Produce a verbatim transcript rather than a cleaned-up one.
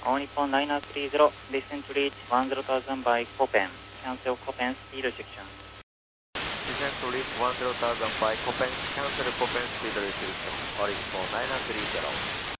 All Nippon Liner three zero, listen to reach one zero thousand by Copen. Cancel Copen speed restriction. Listen to reach one zero thousand by Copen. Cancel Copen speed restriction. All Nippon Liner three zero.